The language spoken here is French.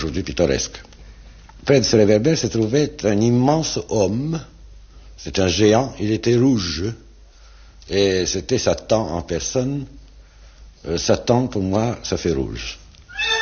aujourd'hui pittoresque. Près de ce réverbère se trouvait un immense homme, c'est un géant, il était rouge, et c'était Satan en personne. Satan, pour moi, ça fait rouge.